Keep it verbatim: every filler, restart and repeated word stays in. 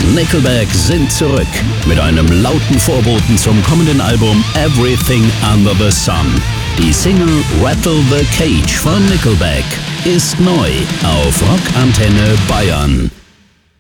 Nickelback sind zurück mit einem lauten Vorboten zum kommenden Album Everything Under the Sun. Die Single Rattle the Cage von Nickelback ist neu auf Rockantenne Bayern.